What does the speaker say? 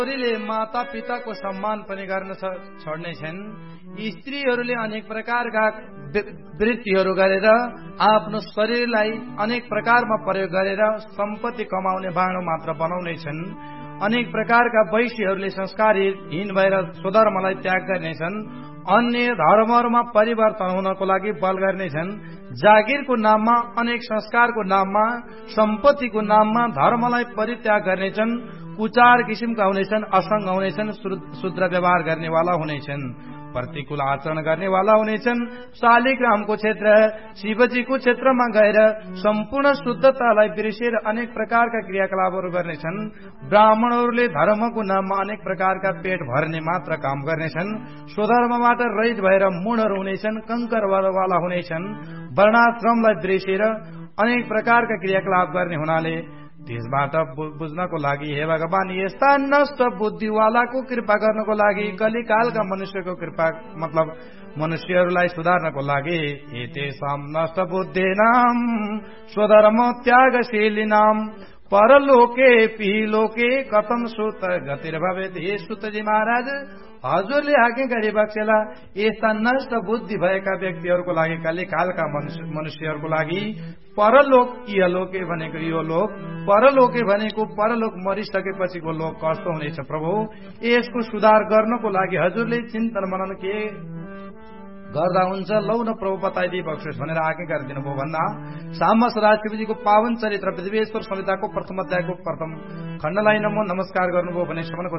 छोरीले माता पिताको सम्मान पनि गर्न छोड्ने छन्। स्त्रीहरूले अनेक प्रकारका वृत्तिहरू गरेर आफ्नो शरीरलाई अनेक प्रकारमा प्रयोग गरेर सम्पत्ति कमाउने बाणो मात्र बनाउनेछन्। अनेक प्रकारका वैश्यहरूले संस्कारहीन भएर स्वधर्मलाई त्याग गर्नेछन्। अन्य धर्महरूमा परिवर्तन हुनको लागि बल गर्नेछन्। जागिरको नाममा, अनेक संस्कारको नाममा, सम्पत्तिको नाममा धर्मलाई परित्याग गर्नेछन्। कुचार किसिमका हुनेछन्, असंग हुनेछन्, शुद्र व्यवहार गर्नेवाला हुनेछन्, प्रतिकूल आचरण गर्नेवाला हुनेछन्। शालिग्रामको क्षेत्र शिवजीको क्षेत्रमा गएर सम्पूर्ण शुद्धतालाई बिर्सेर अनेक प्रकारका क्रियाकलापहरू गर्नेछन्। ब्राह्मणहरूले धर्मको नाममा अनेक प्रकारका पेट भर्ने मात्र काम गर्नेछन्। स्वधर्मबाट रहित भएर मूढहरू हुनेछन्, कंकरवाला हुनेछन्। वर्णाश्रमलाई बिर्सेर अनेक प्रकारका क्रियाकलाप गर्ने हुनाले त्यसबाट बुझ्नको लागि हे भगवान यस्ता नष्ट बुद्धिवालाको कृपा गर्नको लागि, कलिकालका मनुष्यको कृपा मतलब मनुष्यहरूलाई सुधार्नको लागि एतेषां नष्ट बुद्धिनां स्वधर्म त्यागशीलिनां परलोके पिलोके कथम सुत गतिर्भवेत्। हे सुतजी महाराज, हजुरले आज्ञा गरी बक्सेला यस्ता नष्ट बुद्धि भएका व्यक्तिहरूको लागि, कलिकालका मनुष्यहरूको लागि परलोक, इहलोके भनेको यो लोक, परलोके भनेको परलोक मरिसकेपछिको लोक कस्तो हुनेछ प्रभु, यसको सुधार गर्नको लागि हजुरले चिन्तन मनन के गर्दा हुन्छ, लौ न प्रभु बताइदिए बक्सोस् भनेर आज्ञा गरिदिनु भयो भन्दा सामस राज शिवजीको पावन चरित्र पृथ्वीश्वर संहिताको प्रथम अध्यायको प्रथम खण्डलाई नमस्कार गर्नुभयो भने श्रवणको